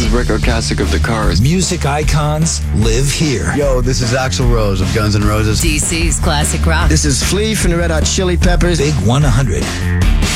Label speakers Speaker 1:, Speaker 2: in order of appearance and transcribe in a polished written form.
Speaker 1: is Rick Ocasek of The Cars.
Speaker 2: Music icons live here.
Speaker 3: Yo, this is Axl Rose of Guns N' Roses.
Speaker 4: DC's classic rock.
Speaker 3: This is Flea from the Red Hot Chili Peppers.
Speaker 2: Big 100.